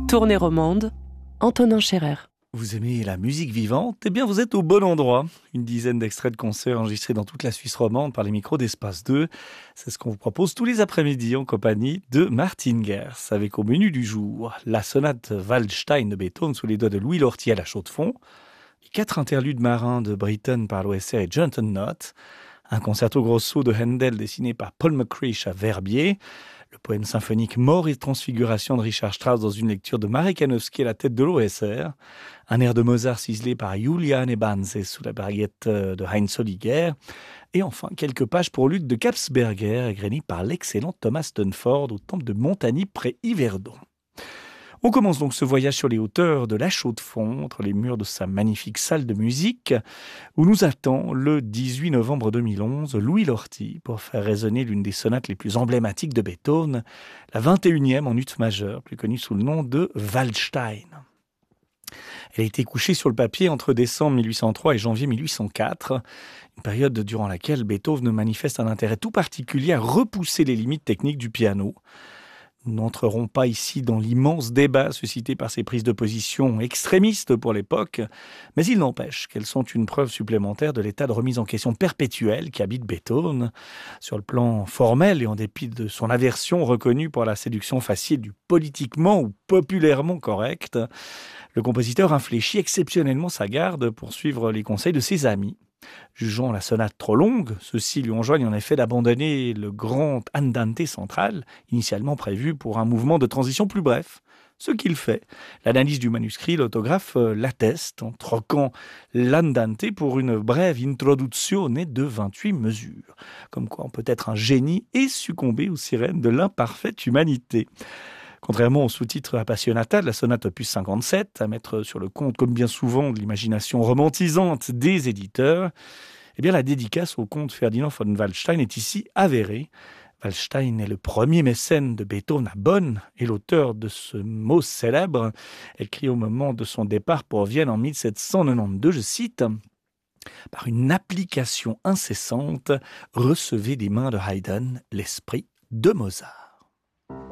Tournée romande, Antonin Scherer. Vous aimez la musique vivante? Eh bien, vous êtes au bon endroit. Une dizaine d'extraits de concerts enregistrés dans toute la Suisse romande par les micros d'Espace 2. C'est ce qu'on vous propose tous les après-midi en compagnie de Martin Gers. Avec au menu du jour, la sonate Waldstein de Beethoven sous les doigts de Louis Lortie à la chaux-de-fonds, les 4 interludes marins de Britten par l'OSR et Jonathan Knott, un concerto grosso de Handel dessiné par Paul McCreish à Verbier, le poème symphonique Mort et transfiguration de Richard Strauss dans une lecture de Marek Janowski à la tête de l'OSR, un air de Mozart ciselé par Julian Ebanse sous la baguette de Heinz Holliger, et enfin quelques pages pour luth de Kapsberger égrenées par l'excellent Thomas Stunford au temple de Montagny près Yverdon. On commence donc ce voyage sur les hauteurs de la Chaux-de-Fonds, entre les murs de sa magnifique salle de musique, où nous attend le 18 novembre 2011 Louis Lortie pour faire résonner l'une des sonates les plus emblématiques de Beethoven, la 21e en ut majeur, plus connue sous le nom de Waldstein. Elle a été couchée sur le papier entre décembre 1803 et janvier 1804, une période durant laquelle Beethoven manifeste un intérêt tout particulier à repousser les limites techniques du piano. Nous n'entrerons pas ici dans l'immense débat suscité par ces prises de position extrémistes pour l'époque, mais il n'empêche qu'elles sont une preuve supplémentaire de l'état de remise en question perpétuelle qui habite Beethoven. Sur le plan formel et en dépit de son aversion reconnue pour la séduction facile du politiquement ou populairement correct, le compositeur infléchit exceptionnellement sa garde pour suivre les conseils de ses amis. Jugeant la sonate trop longue, ceux-ci lui enjoignent en effet d'abandonner le grand andante central, initialement prévu pour un mouvement de transition plus bref. Ce qu'il fait. L'analyse du manuscrit, l'autographe l'atteste en troquant l'andante pour une brève introduzione de 28 mesures. Comme quoi on peut être un génie et succomber aux sirènes de l'imparfaite humanité. Contrairement au sous-titre Appassionata de la sonate opus 57, à mettre sur le compte, comme bien souvent, de l'imagination romantisante des éditeurs, eh bien la dédicace au comte Ferdinand von Waldstein est ici avérée. Waldstein est le premier mécène de Beethoven à Bonn et l'auteur de ce mot célèbre, écrit au moment de son départ pour Vienne en 1792, je cite « Par une application incessante, recevez des mains de Haydn l'esprit de Mozart ».